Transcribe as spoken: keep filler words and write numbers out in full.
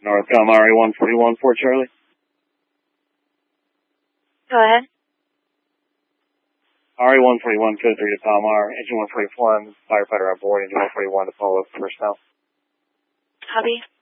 Northcom R E one forty-one for Charlie. Go ahead. R E one forty-one, code three to Palomar, engine one forty-one, firefighter on board, engine one forty-one to follow personnel. Copy.